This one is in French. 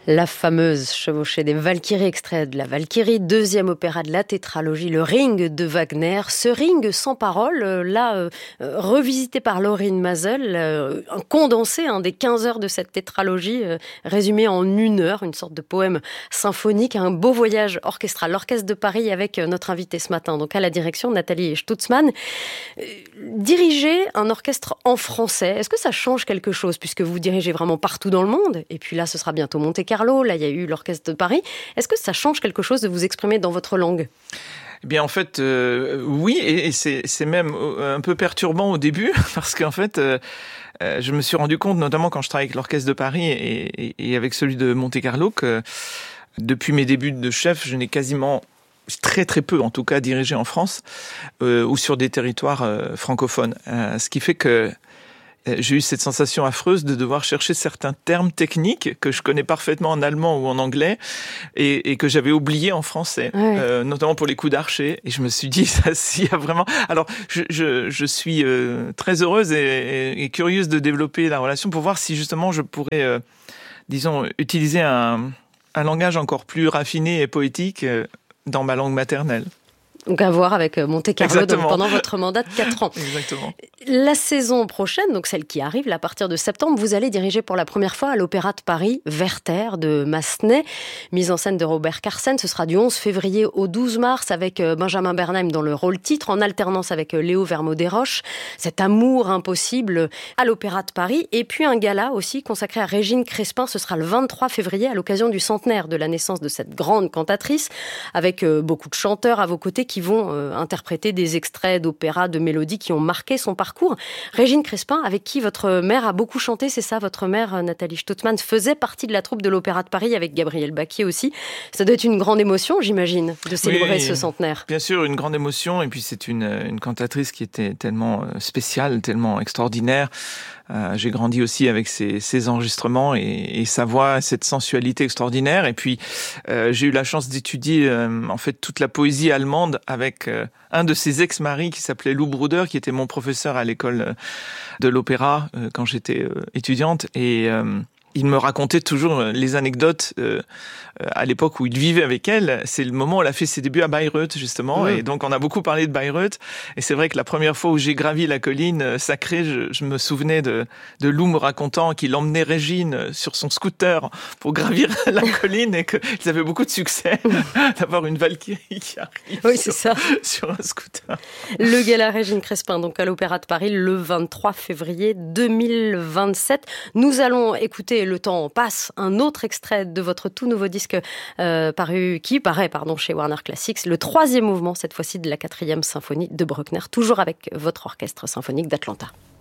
La fameuse chevauchée des Valkyries, extrait de la Valkyrie, deuxième opéra de la tétralogie, le Ring de Wagner. Ce Ring sans parole, revisité par Laurine Mazel, un condensé des 15 heures de cette tétralogie, résumé en 1 heure, une sorte de poème symphonique, un beau voyage orchestral. L'Orchestre de Paris avec notre invité ce matin, donc à la direction, Nathalie Stutzmann. Diriger un orchestre en français, est-ce que ça change quelque chose, puisque vous dirigez vraiment partout dans le monde, et puis là ce sera bientôt Monte-Carlo, là il y a eu l'Orchestre de Paris, est-ce que ça change quelque chose de vous exprimer dans votre langue ? Eh bien, en fait, oui, et c'est même un peu perturbant au début, parce qu'en fait, je me suis rendu compte, notamment quand je travaille avec l'Orchestre de Paris et avec celui de Monte-Carlo, que depuis mes débuts de chef, je n'ai quasiment très très peu, en tout cas, dirigé en France ou sur des territoires francophones. Ce qui fait que j'ai eu cette sensation affreuse de devoir chercher certains termes techniques que je connais parfaitement en allemand ou en anglais et que j'avais oubliés en français, ouais. Notamment pour les coups d'archer. Et je me suis dit, ça, s'il y a vraiment... Alors, je suis très heureuse et curieuse de développer la relation pour voir si justement je pourrais, utiliser un langage encore plus raffiné et poétique dans ma langue maternelle. Donc à voir avec Monte-Carlo pendant votre mandat de 4 ans. Exactement. La saison prochaine, donc celle qui arrive, là, à partir de septembre, vous allez diriger pour la première fois à l'Opéra de Paris, Werther de Massenet, mise en scène de Robert Carsen. Ce sera du 11 février au 12 mars avec Benjamin Bernheim dans le rôle titre, en alternance avec Léo Vermaux-Desroches. Cet amour impossible à l'Opéra de Paris. Et puis un gala aussi consacré à Régine Crespin. Ce sera le 23 février à l'occasion du centenaire de la naissance de cette grande cantatrice, avec beaucoup de chanteurs à vos côtés qui vont interpréter des extraits d'opéra, de mélodies qui ont marqué son parcours. Régine Crespin, avec qui votre mère a beaucoup chanté, c'est ça, votre mère, Nathalie Stutzmann, faisait partie de la troupe de l'Opéra de Paris avec Gabriel Baquier aussi. Ça doit être une grande émotion, j'imagine, de célébrer ce centenaire. Bien sûr, une grande émotion, et puis c'est une cantatrice qui était tellement spéciale, tellement extraordinaire. J'ai grandi aussi avec ses enregistrements et sa voix, cette sensualité extraordinaire. Et puis, j'ai eu la chance d'étudier en fait toute la poésie allemande avec un de ses ex-maris qui s'appelait Lou Bruder, qui était mon professeur à l'école de l'opéra quand j'étais étudiante. Et il me racontait toujours les anecdotes à l'époque où il vivait avec elle. C'est le moment où elle a fait ses débuts à Bayreuth, justement. Oui. Et donc, on a beaucoup parlé de Bayreuth. Et c'est vrai que la première fois où j'ai gravi la colline sacrée, je me souvenais de Lou me racontant qu'il emmenait Régine sur son scooter pour gravir la colline et qu'ils avaient beaucoup de succès d'avoir une Valkyrie qui arrive sur un scooter. Le gala Régine Crespin, donc à l'Opéra de Paris, le 23 février 2027. Nous allons écouter Le temps passe, un autre extrait de votre tout nouveau disque qui paraît chez Warner Classics, le 3e mouvement, cette fois-ci de la 4e symphonie de Bruckner, toujours avec votre orchestre symphonique d'Atlanta.